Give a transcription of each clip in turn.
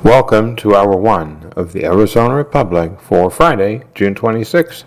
Welcome to Hour 1 of the Arizona Republic for Friday, June 26,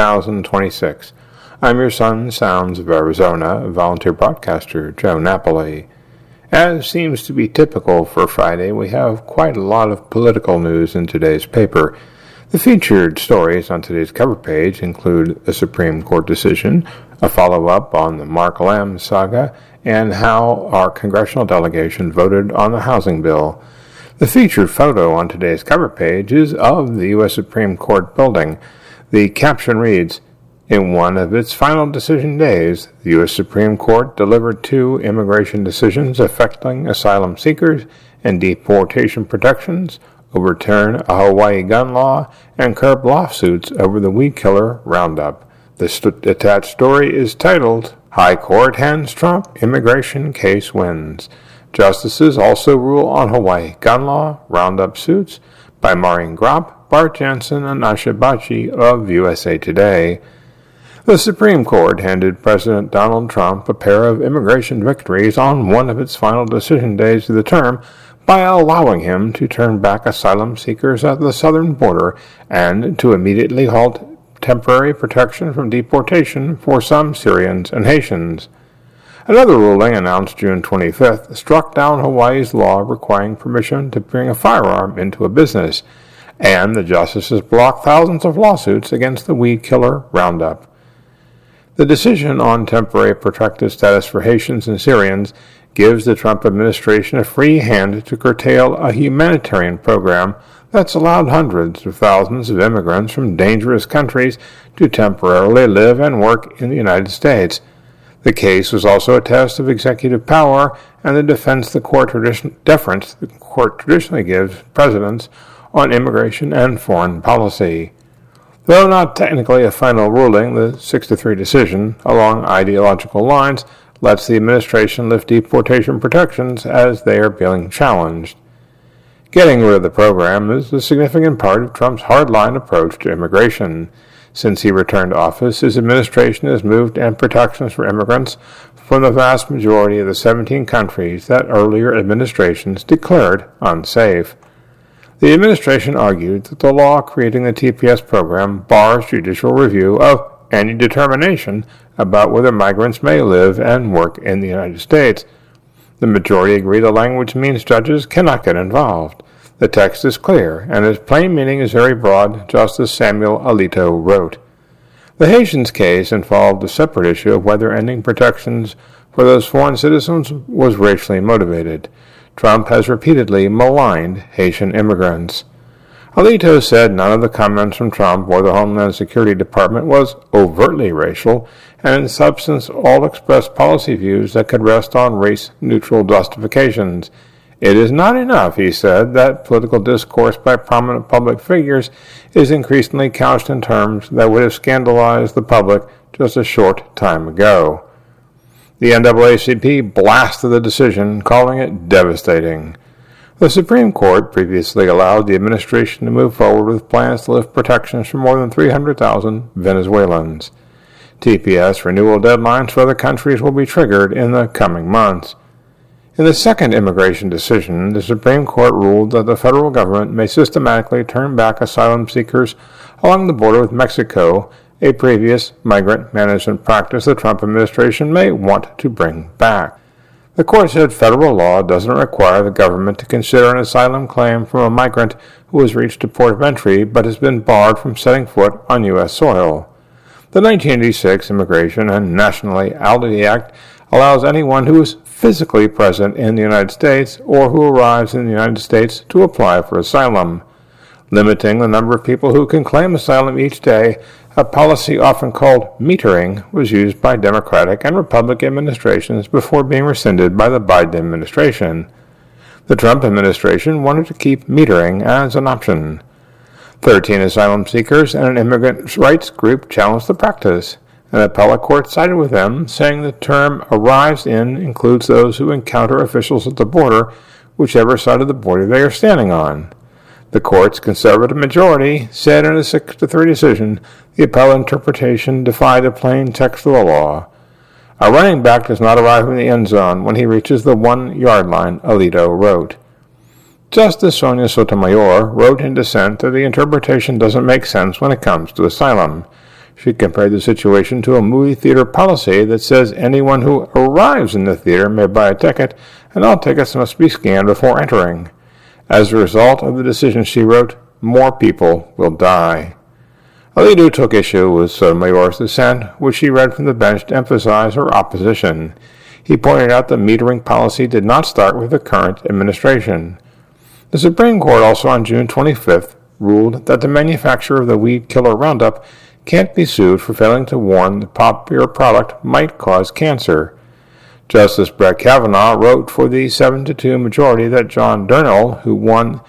2026. I'm your Sun Sounds of Arizona volunteer broadcaster, Joe Napoli. As seems to be typical for Friday, we have quite a lot of political news in today's paper. The featured stories on today's cover page include a Supreme Court decision, a follow-up on the Mark Lamb saga, and how our congressional delegation voted on the housing bill. The featured photo on today's cover page is of the U.S. Supreme Court building. The caption reads, "In one of its final decision days, the U.S. Supreme Court delivered 2 immigration decisions affecting asylum seekers and deportation protections, overturn a Hawaii gun law, and curb lawsuits over the weed killer Roundup." The attached story is titled, "High Court Hands Trump Immigration Case Wins. Justices also rule on Hawaii gun law, Roundup suits," by Maureen Gropp, Bart Jansen, and Asha Bachi of USA Today. The Supreme Court handed President Donald Trump a pair of immigration victories on one of its final decision days of the term by allowing him to turn back asylum seekers at the southern border and to immediately halt temporary protection from deportation for some Syrians and Haitians. Another ruling, announced June 25th, struck down Hawaii's law requiring permission to bring a firearm into a business, and the justices blocked thousands of lawsuits against the weed killer Roundup. The decision on temporary protected status for Haitians and Syrians gives the Trump administration a free hand to curtail a humanitarian program that's allowed hundreds of thousands of immigrants from dangerous countries to temporarily live and work in the United States. The case was also a test of executive power and the deference the court traditionally gives presidents on immigration and foreign policy. Though not technically a final ruling, the 6-3 decision, along ideological lines, lets the administration lift deportation protections as they are being challenged. Getting rid of the program is a significant part of Trump's hardline approach to immigration. Since he returned to office, his administration has moved protections for immigrants from the vast majority of the 17 countries that earlier administrations declared unsafe. The administration argued that the law creating the TPS program bars judicial review of any determination about whether migrants may live and work in the United States. The majority agree the language means judges cannot get involved. The text is clear, and its plain meaning is very broad, Justice Samuel Alito wrote. The Haitians case involved a separate issue of whether ending protections for those foreign citizens was racially motivated. Trump has repeatedly maligned Haitian immigrants. Alito said none of the comments from Trump or the Homeland Security Department was overtly racial, and in substance all expressed policy views that could rest on race-neutral justifications. It is not enough, he said, that political discourse by prominent public figures is increasingly couched in terms that would have scandalized the public just a short time ago. The NAACP blasted the decision, calling it devastating. The Supreme Court previously allowed the administration to move forward with plans to lift protections for more than 300,000 Venezuelans. TPS renewal deadlines for other countries will be triggered in the coming months. In the second immigration decision, the Supreme Court ruled that the federal government may systematically turn back asylum seekers along the border with Mexico, a previous migrant management practice the Trump administration may want to bring back. The court said federal law doesn't require the government to consider an asylum claim from a migrant who has reached a port of entry but has been barred from setting foot on U.S. soil. The 1986 Immigration and Nationality Act allows anyone who is physically present in the United States or who arrives in the United States to apply for asylum. Limiting the number of people who can claim asylum each day, a policy often called metering, was used by Democratic and Republican administrations before being rescinded by the Biden administration. The Trump administration wanted to keep metering as an option. 13 asylum seekers and an immigrant rights group challenged the practice. An appellate court sided with them, saying the term arrives in includes those who encounter officials at the border, whichever side of the border they are standing on. The court's conservative majority said in a 6-3 decision the appellate interpretation defied the plain text of the law. A running back does not arrive in the end zone when he reaches the 1-yard line, Alito wrote. Justice Sonia Sotomayor wrote in dissent that the interpretation doesn't make sense when it comes to asylum. She compared the situation to a movie theater policy that says anyone who arrives in the theater may buy a ticket, and all tickets must be scanned before entering. As a result of the decision, she wrote, more people will die. Alito took issue with Sotomayor's dissent, which she read from the bench to emphasize her opposition. He pointed out that metering policy did not start with the current administration. The Supreme Court also on June 25th ruled that the manufacturer of the weed killer Roundup can't be sued for failing to warn the popular product might cause cancer. Justice Brett Kavanaugh wrote for the 7-2 majority that John Durnall, who won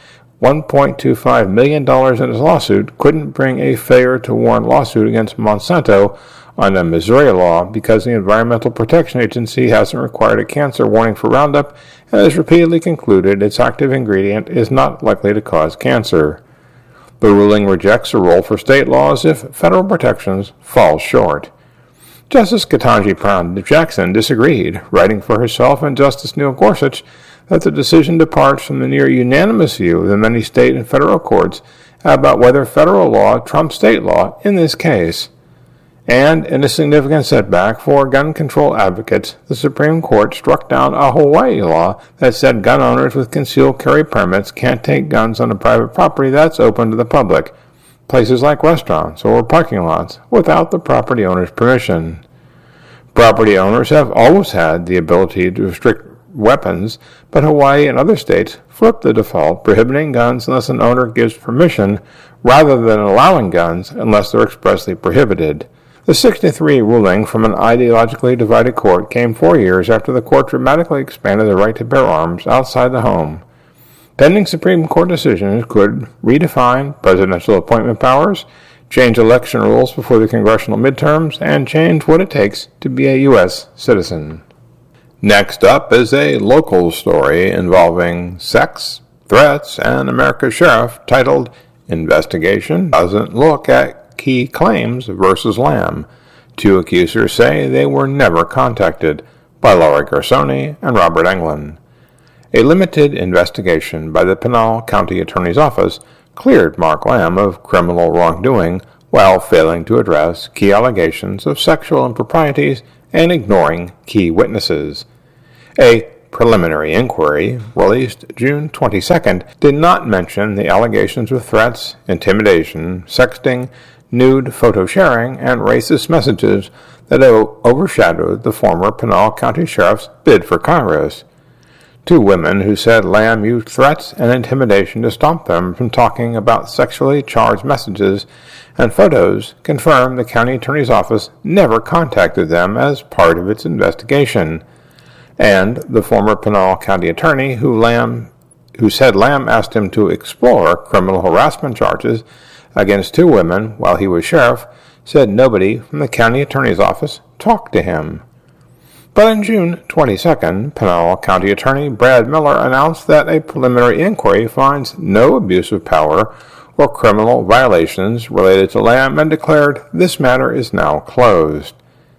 $1.25 million in his lawsuit, couldn't bring a failure to warn lawsuit against Monsanto under Missouri law because the Environmental Protection Agency hasn't required a cancer warning for Roundup and has repeatedly concluded its active ingredient is not likely to cause cancer. The ruling rejects a role for state laws if federal protections fall short. Justice Ketanji Brown Jackson disagreed, writing for herself and Justice Neil Gorsuch that the decision departs from the near unanimous view of the many state and federal courts about whether federal law trumps state law in this case. And in a significant setback for gun control advocates, the Supreme Court struck down a Hawaii law that said gun owners with concealed carry permits can't take guns on a private property that's open to the public, places like restaurants or parking lots, without the property owner's permission. Property owners have always had the ability to restrict weapons, but Hawaii and other states flipped the default, prohibiting guns unless an owner gives permission, rather than allowing guns unless they're expressly prohibited. The 6-3 ruling from an ideologically divided court came 4 years after the court dramatically expanded the right to bear arms outside the home. Pending Supreme Court decisions could redefine presidential appointment powers, change election rules before the congressional midterms, and change what it takes to be a U.S. citizen. Next up is a local story involving sex, threats, and America's sheriff titled, Investigation Doesn't Look at Key Claims versus Lamb. Two accusers say they were never contacted, by Laurie Garsoni and Robert Englund. A limited investigation by the Pinal County Attorney's Office cleared Mark Lamb of criminal wrongdoing while failing to address key allegations of sexual improprieties and ignoring key witnesses. A preliminary inquiry, released June 22nd, did not mention the allegations of threats, intimidation, sexting, nude photo sharing, and racist messages that overshadowed the former Pinal County Sheriff's bid for Congress. Two women who said Lamb used threats and intimidation to stop them from talking about sexually charged messages and photos confirmed the county attorney's office never contacted them as part of its investigation. And the former Pinal County attorney who said Lamb asked him to explore criminal harassment charges against two women while he was sheriff, said nobody from the county attorney's office talked to him. But on June 22nd, Pinal County Attorney Brad Miller announced that a preliminary inquiry finds no abuse of power or criminal violations related to Lamb and declared this matter is now closed.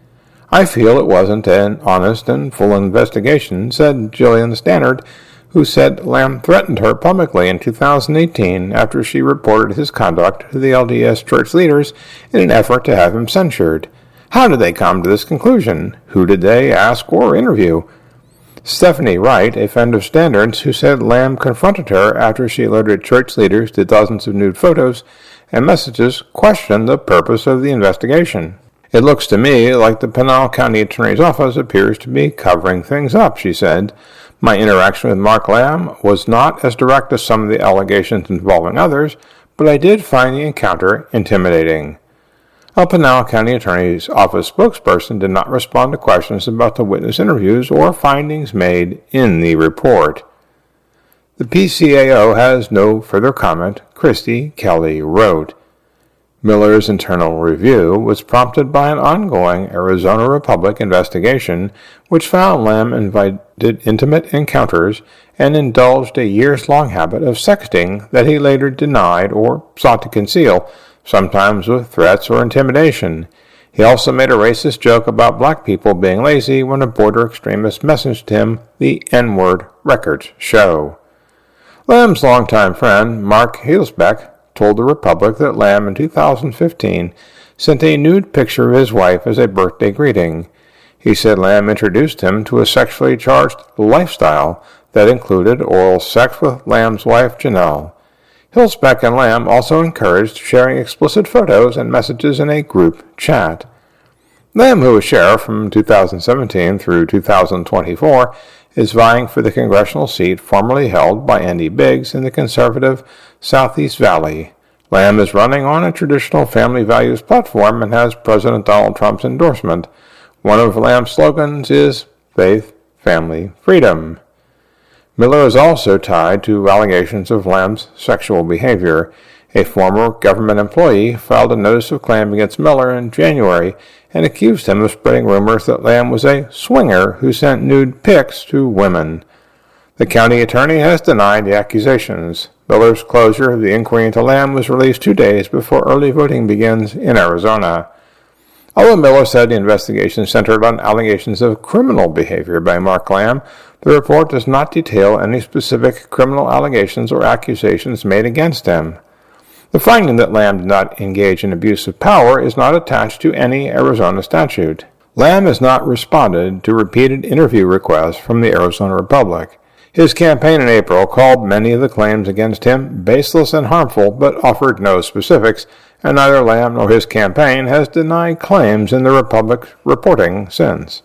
I feel it wasn't an honest and full investigation, said Jillian Stannard, who said Lamb threatened her publicly in 2018 after she reported his conduct to the LDS church leaders in an effort to have him censured. How did they come to this conclusion? Who did they ask or interview? Stephanie Wright, a friend of Stannard's, who said Lamb confronted her after she alerted church leaders to dozens of nude photos and messages, questioned the purpose of the investigation. It looks to me like the Pinal County Attorney's Office appears to be covering things up, she said. My interaction with Mark Lamb was not as direct as some of the allegations involving others, but I did find the encounter intimidating. A Pinal County Attorney's Office spokesperson did not respond to questions about the witness interviews or findings made in the report. The PCAO has no further comment, Christy Kelly wrote. Miller's internal review was prompted by an ongoing Arizona Republic investigation which found Lamb invited intimate encounters and indulged a years-long habit of sexting that he later denied or sought to conceal, sometimes with threats or intimidation. He also made a racist joke about black people being lazy when a border extremist messaged him the N-word records show. Lamb's longtime friend, Mark Heilsbeck, told the Republic that Lamb in 2015 sent a nude picture of his wife as a birthday greeting. He said Lamb introduced him to a sexually charged lifestyle that included oral sex with Lamb's wife, Janelle. Heilsbeck and Lamb also encouraged sharing explicit photos and messages in a group chat. Lamb, who was sheriff from 2017 through 2024, is vying for the congressional seat formerly held by Andy Biggs in the conservative Southeast Valley. Lamb is running on a traditional family values platform and has President Donald Trump's endorsement. One of Lamb's slogans is Faith, Family, Freedom. Miller is also tied to allegations of Lamb's sexual behavior. A former government employee filed a notice of claim against Miller in January and accused him of spreading rumors that Lamb was a swinger who sent nude pics to women. The county attorney has denied the accusations. Miller's closure of the inquiry into Lamb was released 2 days before early voting begins in Arizona. Although Miller said the investigation centered on allegations of criminal behavior by Mark Lamb, the report does not detail any specific criminal allegations or accusations made against him. The finding that Lamb did not engage in abuse of power is not attached to any Arizona statute. Lamb has not responded to repeated interview requests from the Arizona Republic. His campaign in April called many of the claims against him baseless and harmful, but offered no specifics, and neither Lamb nor his campaign has denied claims in the Republic's reporting since.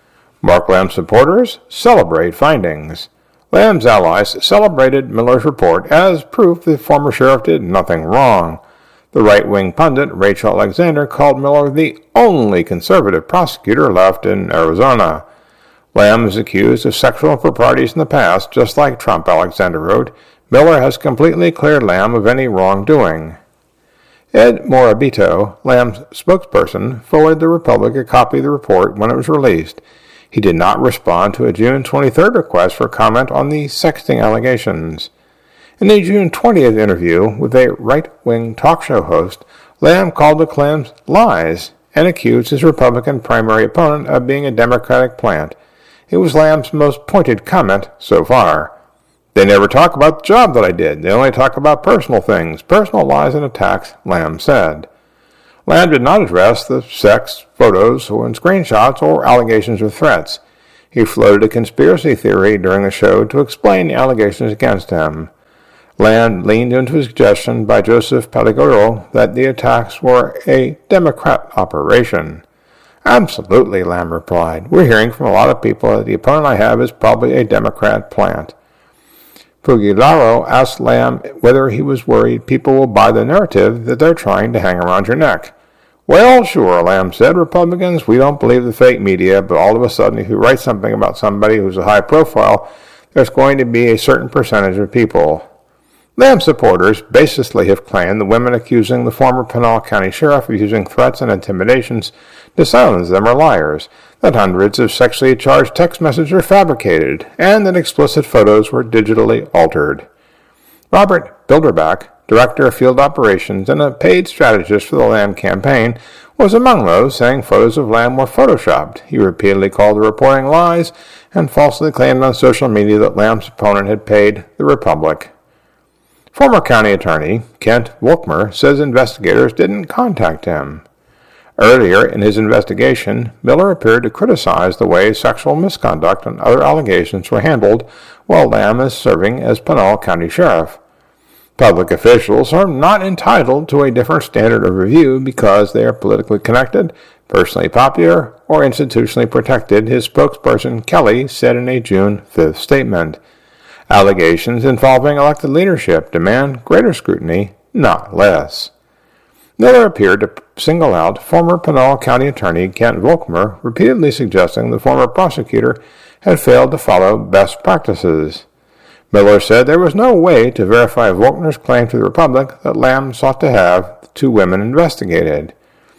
Mark Lamb's supporters celebrate findings. Lamb's allies celebrated Miller's report as proof the former sheriff did nothing wrong. The right-wing pundit Rachel Alexander called Miller the only conservative prosecutor left in Arizona. Lamb is accused of sexual improprieties in the past, just like Trump, Alexander wrote. Miller has completely cleared Lamb of any wrongdoing. Ed Morabito, Lamb's spokesperson, forwarded the Republic a copy of the report when it was released. He did not respond to a June 23rd request for comment on the sexting allegations. In a June 20th interview with a right-wing talk show host, Lamb called the claims lies and accused his Republican primary opponent of being a Democratic plant. It was Lamb's most pointed comment so far. They never talk about the job that I did. They only talk about personal things, personal lies and attacks, Lamb said. Lamb did not address the sex, photos, and screenshots or allegations of threats. He floated a conspiracy theory during the show to explain the allegations against him. Lamb leaned into a suggestion by Joseph Paligoro that the attacks were a Democrat operation. Absolutely, Lamb replied. We're hearing from a lot of people that the opponent I have is probably a Democrat plant. Pugilaro asked Lamb whether he was worried people will buy the narrative that they're trying to hang around your neck. Well, sure, Lamb said. Republicans, we don't believe the fake media, but all of a sudden if you write something about somebody who's a high profile, there's going to be a certain percentage of people. Lamb supporters baselessly have claimed the women accusing the former Pinal County Sheriff of using threats and intimidations to silence them are liars, that hundreds of sexually charged text messages are fabricated, and that explicit photos were digitally altered. Robert Bilderback, Director of Field Operations and a paid strategist for the Lamb campaign, was among those saying photos of Lamb were photoshopped. He repeatedly called the reporting lies and falsely claimed on social media that Lamb's opponent had paid the Republic. Former county attorney Kent Volkmer says investigators didn't contact him. Earlier in his investigation, Miller appeared to criticize the way sexual misconduct and other allegations were handled while Lamb is serving as Pinal County Sheriff. Public officials are not entitled to a different standard of review because they are politically connected, personally popular, or institutionally protected, his spokesperson Kelly said in a June 5th statement. Allegations involving elected leadership demand greater scrutiny, not less. Miller appeared to single out former Pinal County Attorney Kent Volkmer, repeatedly suggesting the former prosecutor had failed to follow best practices. Miller said there was no way to verify Volkmer's claim to the Republic that Lamb sought to have the two women investigated.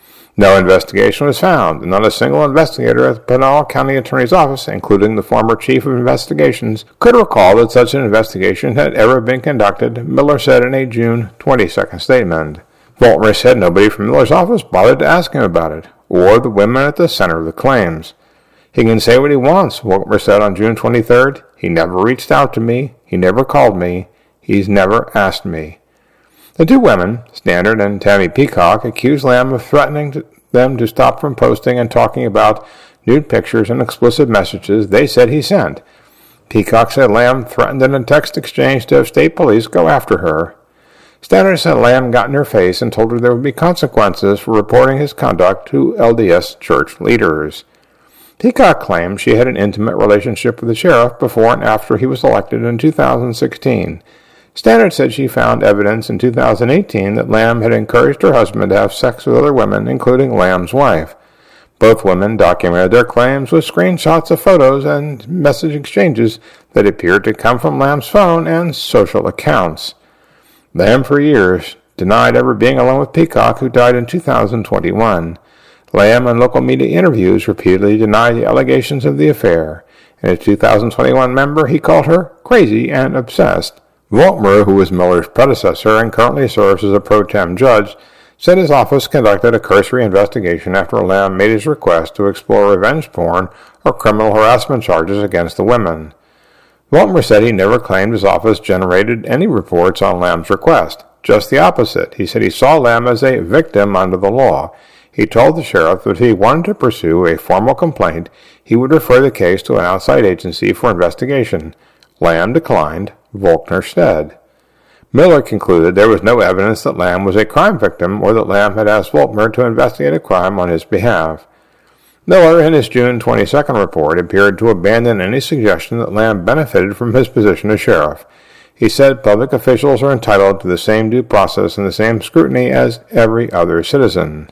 No investigation was found, and not a single investigator at the Pinal County Attorney's Office, including the former Chief of Investigations, could recall that such an investigation had ever been conducted, Miller said in a June 22nd statement. Volkmer said nobody from Miller's office bothered to ask him about it, or the women at the center of the claims. He can say what he wants, Volkmer said on June 23rd. He never reached out to me. He never called me. He's never asked me. The two women, Standard and Tammy Peacock, accused Lamb of threatening them to stop from posting and talking about nude pictures and explicit messages they said he sent. Peacock said Lamb threatened in a text exchange to have state police go after her. Standard said Lamb got in her face and told her there would be consequences for reporting his conduct to LDS church leaders. Peacock claimed she had an intimate relationship with the sheriff before and after he was elected in 2016. Standard said she found evidence in 2018 that Lamb had encouraged her husband to have sex with other women, including Lamb's wife. Both women documented their claims with screenshots of photos and message exchanges that appeared to come from Lamb's phone and social accounts. Lamb, for years, denied ever being alone with Peacock, who died in 2021. Lamb, in local media interviews, repeatedly denied the allegations of the affair. In a 2021 member, he called her crazy and obsessed. Volkmer, who was Miller's predecessor and currently serves as a pro tem judge, said his office conducted a cursory investigation after Lamb made his request to explore revenge porn or criminal harassment charges against the women. Volkmer said he never claimed his office generated any reports on Lamb's request. Just the opposite. He said he saw Lamb as a victim under the law. He told the sheriff that if he wanted to pursue a formal complaint, he would refer the case to an outside agency for investigation. Lamb declined. Volkmer said. Miller concluded there was no evidence that Lamb was a crime victim or that Lamb had asked Volkmer to investigate a crime on his behalf. Miller, in his June 22nd report, appeared to abandon any suggestion that Lamb benefited from his position as sheriff. He said public officials are entitled to the same due process and the same scrutiny as every other citizen.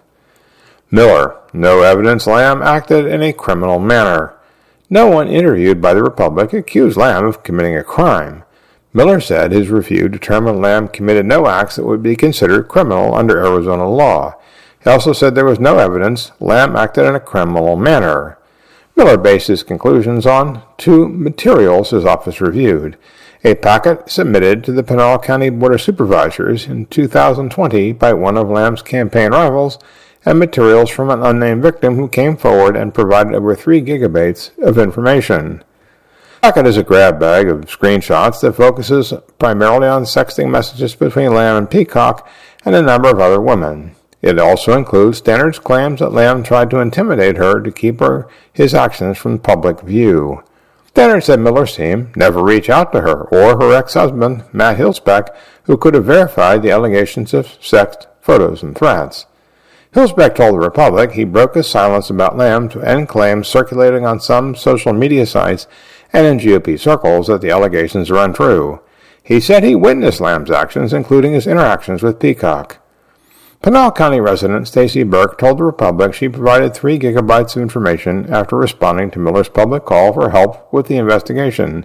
Miller, no evidence Lamb acted in a criminal manner. No one interviewed by the Republic accused Lamb of committing a crime. Miller said his review determined Lamb committed no acts that would be considered criminal under Arizona law. He also said there was no evidence Lamb acted in a criminal manner. Miller based his conclusions on two materials his office reviewed: a packet submitted to the Pinal County Board of Supervisors in 2020 by one of Lamb's campaign rivals, and materials from an unnamed victim who came forward and provided over 3 gigabytes of information. The packet is a grab bag of screenshots that focuses primarily on sexting messages between Lamb and Peacock and a number of other women. It also includes Standard's claims that Lamb tried to intimidate her to keep his actions from public view. Standard said Miller's team never reached out to her or her ex-husband, Matt Hilsbeck, who could have verified the allegations of sex photos and threats. Hilsbeck told the Republic he broke his silence about Lamb to end claims circulating on some social media sites and in GOP circles that the allegations are untrue. He said he witnessed Lamb's actions, including his interactions with Peacock. Pinal County resident Stacy Burke told the Republic she provided 3 gigabytes of information after responding to Miller's public call for help with the investigation.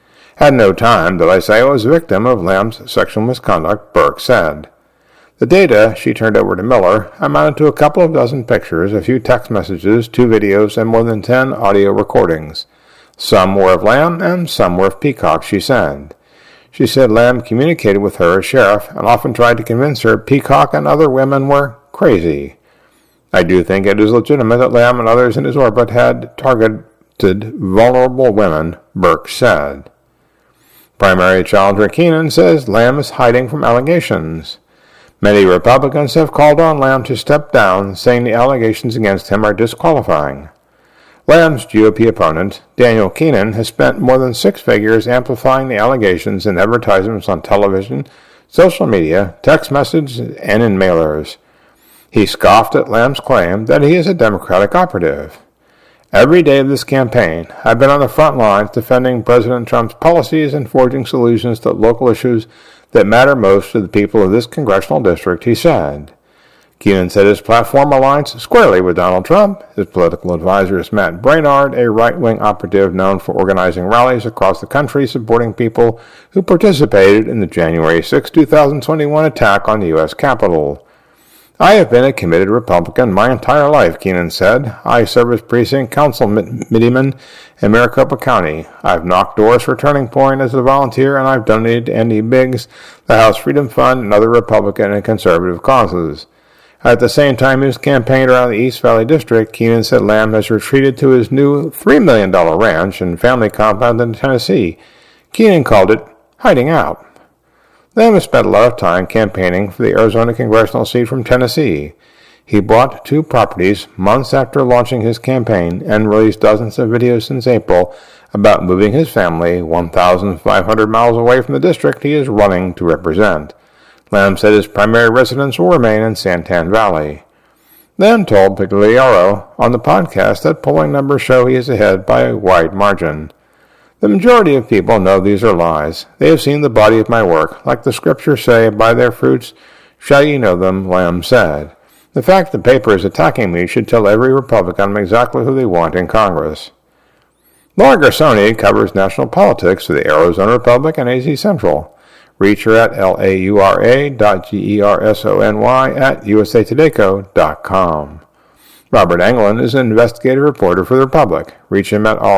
At no time did I say I was a victim of Lamb's sexual misconduct, Burke said. The data she turned over to Miller amounted to a couple of dozen pictures, a few text messages, 2 videos, and more than 10 audio recordings. Some were of Lamb and some were of Peacock, she said. She said Lamb communicated with her as sheriff and often tried to convince her Peacock and other women were crazy. I do think it is legitimate that Lamb and others in his orbit had targeted vulnerable women, Burke said. Primary challenger Keenan says Lamb is hiding from allegations. Many Republicans have called on Lamb to step down, saying the allegations against him are disqualifying. Lamb's GOP opponent, Daniel Keenan, has spent more than 6 figures amplifying the allegations in advertisements on television, social media, text messages, and in mailers. He scoffed at Lamb's claim that he is a Democratic operative. Every day of this campaign, I've been on the front lines defending President Trump's policies and forging solutions to local issues that matter most to the people of this congressional district, he said. Keenan said his platform aligns squarely with Donald Trump. His political advisor is Matt Braynard, a right-wing operative known for organizing rallies across the country supporting people who participated in the January 6, 2021 attack on the U.S. Capitol. I have been a committed Republican my entire life, Keenan said. I serve as precinct councilman in Maricopa County. I've knocked doors for Turning Point as a volunteer, and I've donated to Andy Biggs, the House Freedom Fund, and other Republican and conservative causes. At the same time he campaigned around the East Valley District, Keenan said Lamb has retreated to his new $3 million ranch and family compound in Tennessee. Keenan called it hiding out. Lamb has spent a lot of time campaigning for the Arizona congressional seat from Tennessee. He bought 2 properties months after launching his campaign and released dozens of videos since April about moving his family 1,500 miles away from the district he is running to represent. Lamb said his primary residence will remain in Santan Valley. Lamb told Pagliaro on the podcast that polling numbers show he is ahead by a wide margin. The majority of people know these are lies. They have seen the body of my work. Like the scriptures say, by their fruits shall ye know them, Lamb said. The fact the paper is attacking me should tell every Republican exactly who they want in Congress. Laura Gersony covers national politics for the Arizona Republic and AZ Central. Reach her at laura.gersony@usatoday.com. Robert Englund is an investigative reporter for the Republic. Reach him at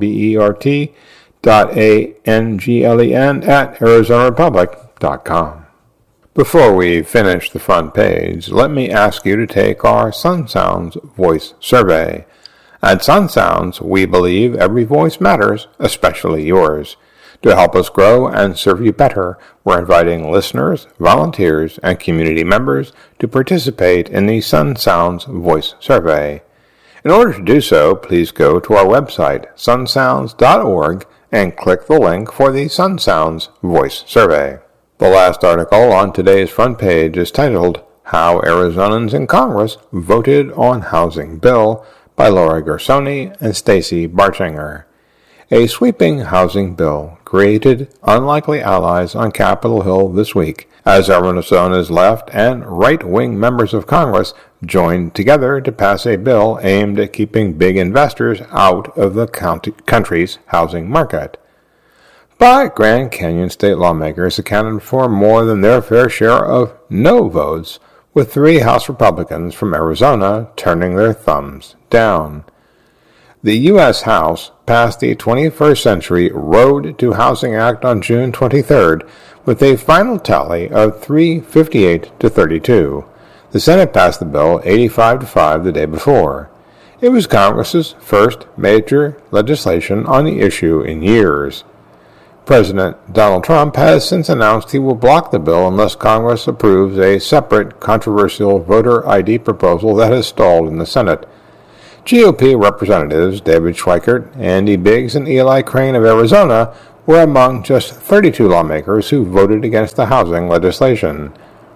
robert.anglen@arizonarepublic.com. Before we finish the front page, let me ask you to take our Sun Sounds voice survey. At Sun Sounds, we believe every voice matters, especially yours. To help us grow and serve you better, we're inviting listeners, volunteers, and community members to participate in the Sun Sounds voice survey. In order to do so, please go to our website, sunsounds.org, and click the link for the Sun Sounds voice survey. The last article on today's front page is titled, How Arizonans in Congress Voted on Housing Bill by Laura Gersony and Stacy Barchinger. A sweeping housing bill created unlikely allies on Capitol Hill this week as Arizona's left and right-wing members of Congress joined together to pass a bill aimed at keeping big investors out of the country's housing market. But Grand Canyon state lawmakers accounted for more than their fair share of no votes, with 3 House Republicans from Arizona turning their thumbs down. The U.S. House passed the 21st Century Road to Housing Act on June 23rd with a final tally of 358 to 32. The Senate passed the bill 85 to 5 the day before. It was Congress's first major legislation on the issue in years. President Donald Trump has since announced he will block the bill unless Congress approves a separate controversial voter ID proposal that has stalled in the Senate. GOP Representatives David Schweikert, Andy Biggs, and Eli Crane of Arizona were among just 32 lawmakers who voted against the housing legislation.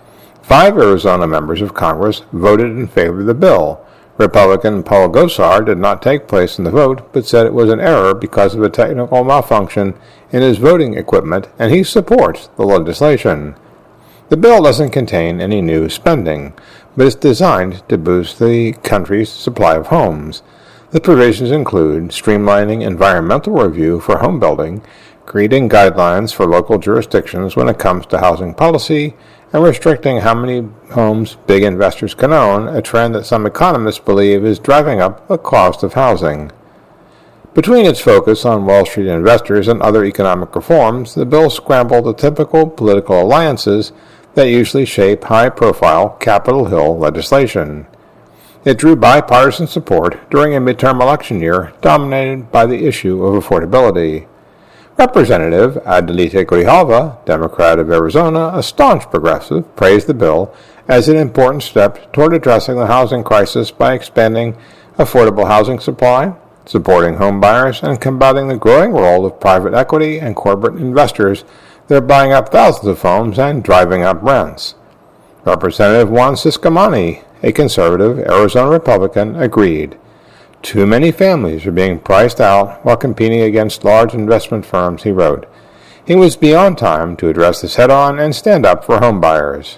5 Arizona members of Congress voted in favor of the bill. Republican Paul Gosar did not take place in the vote, but said it was an error because of a technical malfunction in his voting equipment, and he supports the legislation. The bill doesn't contain any new spending, but it's designed to boost the country's supply of homes. The provisions include streamlining environmental review for home building, creating guidelines for local jurisdictions when it comes to housing policy, and restricting how many homes big investors can own, a trend that some economists believe is driving up the cost of housing. Between its focus on Wall Street investors and other economic reforms, the bill scrambled the typical political alliances that usually shape high-profile Capitol Hill legislation. It drew bipartisan support during a midterm election year dominated by the issue of affordability. Representative Adelita Grijalva, Democrat of Arizona, a staunch progressive, praised the bill as an important step toward addressing the housing crisis by expanding affordable housing supply, supporting home buyers, and combating the growing role of private equity and corporate investors that are buying up thousands of homes and driving up rents. Representative Juan Ciscomani, a conservative Arizona Republican, agreed. Too many families are being priced out while competing against large investment firms, he wrote. It was beyond time to address this head-on and stand up for home buyers.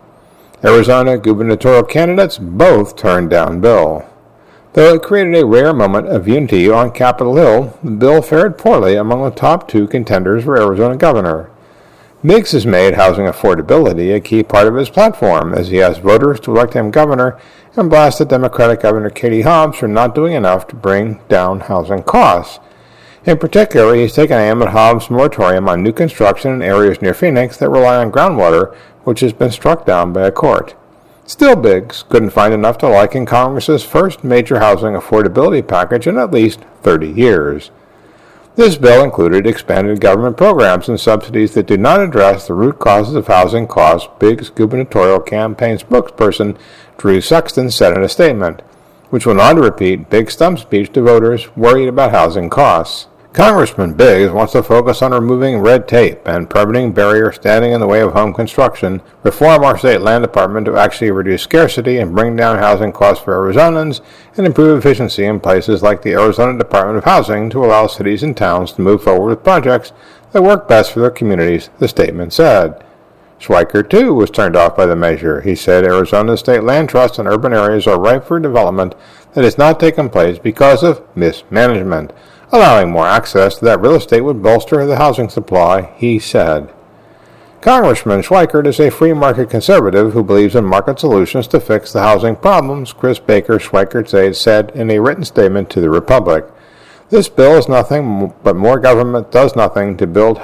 Arizona gubernatorial candidates both turned down bill. Though it created a rare moment of unity on Capitol Hill, the bill fared poorly among the top 2 contenders for Arizona governor. Biggs has made housing affordability a key part of his platform, as he asked voters to elect him governor and blasted Democratic Governor Katie Hobbs for not doing enough to bring down housing costs. In particular, he's taken aim at Hobbs' moratorium on new construction in areas near Phoenix that rely on groundwater, which has been struck down by a court. Still, Biggs couldn't find enough to like in Congress's first major housing affordability package in at least 30 years. This bill included expanded government programs and subsidies that do not address the root causes of housing costs, Big's gubernatorial campaign spokesperson Drew Sexton said in a statement, which went on to repeat Big's stump speech to voters worried about housing costs. Congressman Biggs wants to focus on removing red tape and permitting barriers standing in the way of home construction, reform our state land department to actually reduce scarcity and bring down housing costs for Arizonans, and improve efficiency in places like the Arizona Department of Housing to allow cities and towns to move forward with projects that work best for their communities, the statement said. Schweiker, too, was turned off by the measure. He said Arizona's state land trusts and urban areas are ripe for development that has not taken place because of mismanagement. Allowing more access to that real estate would bolster the housing supply, he said. Congressman Schweikert is a free market conservative who believes in market solutions to fix the housing problems, Chris Baker, Schweikert's aide, said in a written statement to the Republic. This bill is nothing but more government does nothing to build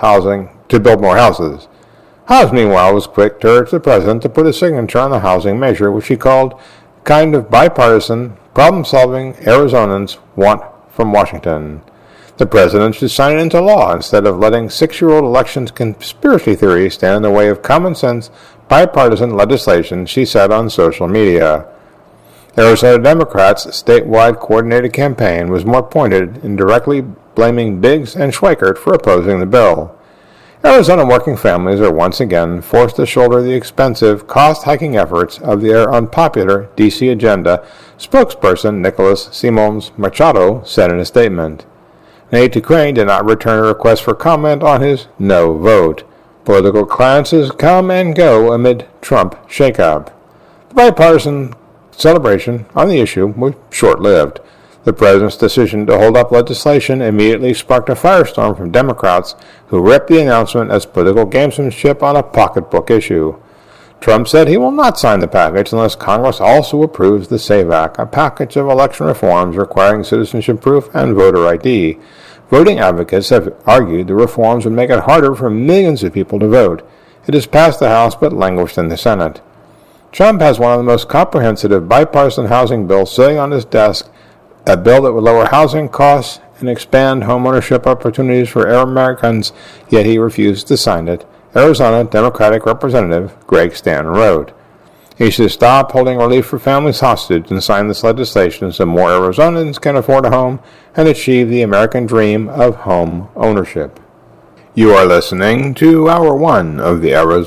more houses. Hobbs, meanwhile, was quick to urge the president to put his signature on the housing measure, which he called kind of bipartisan, problem-solving Arizonans want from Washington. The president should sign it into law instead of letting 6-year-old elections conspiracy theories stand in the way of common-sense, bipartisan legislation, she said on social media. Arizona Democrats' statewide coordinated campaign was more pointed in directly blaming Biggs and Schweikert for opposing the bill. Arizona working families are once again forced to shoulder the expensive, cost-hiking efforts of their unpopular D.C. agenda, spokesperson Nicholas Simons Machado said in a statement. An aide to Crane did not return a request for comment on his no vote. Political clearances come and go amid Trump shakeup. The bipartisan celebration on the issue was short-lived. The president's decision to hold up legislation immediately sparked a firestorm from Democrats who ripped the announcement as political gamesmanship on a pocketbook issue. Trump said he will not sign the package unless Congress also approves the SAVE Act, a package of election reforms requiring citizenship proof and voter ID. Voting advocates have argued the reforms would make it harder for millions of people to vote. It has passed the House but languished in the Senate. Trump has one of the most comprehensive bipartisan housing bills sitting on his desk, a bill that would lower housing costs and expand homeownership opportunities for Americans, yet he refused to sign it, Arizona Democratic Representative Greg Stanton wrote. He should stop holding relief for families hostage and sign this legislation so more Arizonans can afford a home and achieve the American dream of home ownership. You are listening to Hour 1 of the Arizona